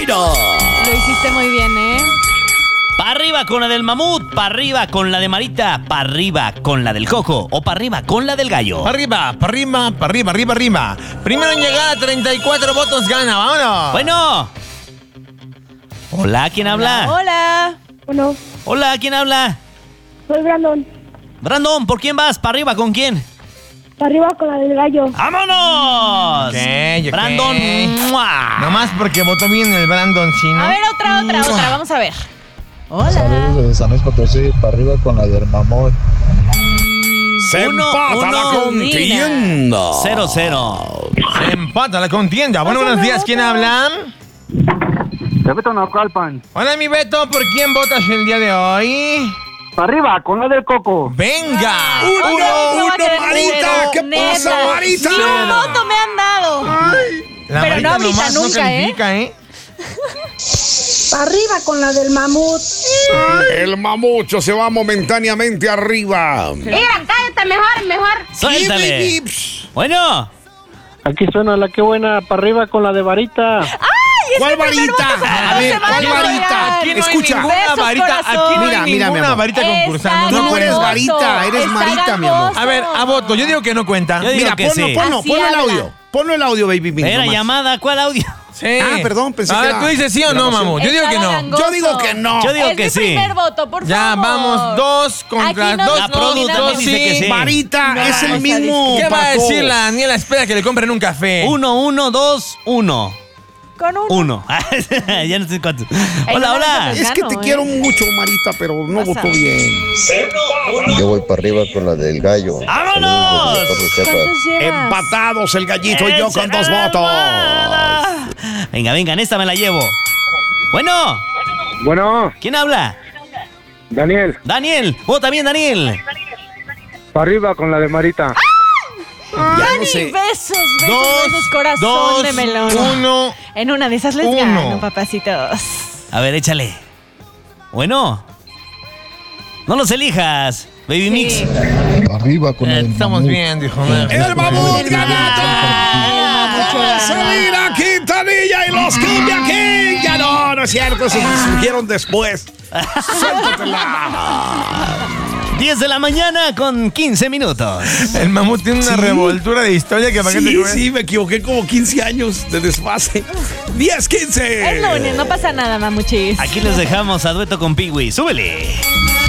Laredo. Lo hiciste muy bien, ¿eh? Pa' arriba con la del mamut, pa' arriba con la de Marita, pa' arriba con la del coco o pa' arriba con la del gallo. Arriba. Primero en llegar a 34 votos gana, vámonos. Bueno. Hola, ¿quién habla? Hola. Bueno, Hola, ¿quién habla? soy Brandon. Brandon, ¿por quién vas? ¿Pa' arriba con quién? Para arriba con la del gallo. ¡Vámonos! Ok. Brandon. ¡mua! Nomás porque votó bien el Brandon, ¿sí, no? A ver, otra. Vamos a ver. Hola. Saludos desde San Luis Potosí, para arriba con la del mamón. Se empata la contienda. 0-0. Se empata la contienda. Bueno, buenos días, ¿quién habla? Beto Naucalpan. Hola, mi Beto, ¿por quién votas el día de hoy? Para arriba, con la del Coco. ¡Venga! No va a querer Marita, cero, ¿qué neta. pasa, Marita? Ni un voto me han dado. La Pero Marita no ahorita, nomás nunca, no califica, ¿eh? Para arriba con la del mamut. El mamucho se va momentáneamente arriba. Mira, cállate, mejor. Suéltale. Bueno. Aquí suena la que buena, para arriba con la de Varita. ¿Cuál varita? A ver, ¿cuál varita? Aquí no Escucha. hay ninguna Besos, varita. corazón. Aquí no hay Mira, mi ninguna amor. varita concursando. Está Tú no eres gangoso, varita, eres está Marita, mi amor. gangoso. A ver, a voto. Yo digo que no cuenta. Yo digo Mira, que sí. ponlo Así el habla. audio. Ponlo el audio, baby. Mira, Era nomás. llamada, ¿cuál audio? Sí. Ah, perdón, pensé A que ver, era ¿tú dices sí o no, grabación. mamu? Yo digo que Estaba no. gangoso. Yo digo que no. Yo digo Es que mi sí. primer voto, por Ya, favor. vamos, dos contra Aquí no dos. La produ discriminamos. también dice que sí. Varita No, es el o sea, mismo. ¿Qué va a Paco. decir la Daniela? Espera que le compren un café. 1-1-2-1. Con uno. 1. Ya no sé cuánto. Hola, no, hola. no, Es que te Gano, quiero mucho, Marita, pero no Pasa. votó bien. Yo voy para arriba con la del gallo. ¡Vámonos! Saludos desde Torre ¿Cuántos llevas? Empatados el gallito y yo con dos votos. Venga, en esta me la llevo. Bueno, Bueno, ¿quién habla? Daniel, Daniel. Vota bien, Daniel. para arriba con la de Marita. Ya no Dani, sé. besos, Dos, corazón dos, de melón. uno. En una de esas les Uno. gano, papacitos. A ver, échale. Bueno. No los elijas, Baby Mix. Arriba con la del Estamos mamut. bien, dijo. El mamut El ganador. mamut. Va a salir a Quintanilla y los Cumbia King. Ya no es cierto, se surgieron después. Suéltatela. 10 de la mañana con 15 minutos. El mamut tiene una revoltura de historia que para qué te Sí, cuento. sí, me equivoqué como 15 años de desfase. 10, 15. Es lunes, no pasa nada, mamuchis. Aquí les dejamos a dueto con Piwi. ¡Súbele!